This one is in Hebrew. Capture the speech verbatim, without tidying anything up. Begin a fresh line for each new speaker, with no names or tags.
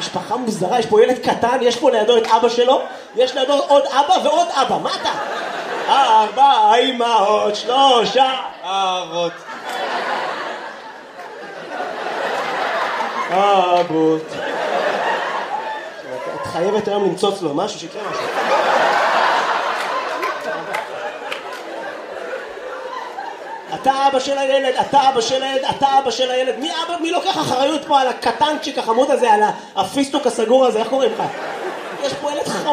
משפחה מוזרה, יש פה ילד קטן, יש פה לידו את אבא שלו, יש לידו עוד אבא ועוד אבא, מה אתה? ארבע אמהות, שלושה אבות. אבות. את חייבת היום למצוץ לו משהו, שיקרה משהו. אתה אבא של הילד, אתה אבא של הילד, אתה אבא של הילד. מי אבא, מי לוקח אחריות פה על הקטנצ'יק החמוד הזה, על הפיסטוק הסגור הזה, איך קוראים לך? יש פה ילד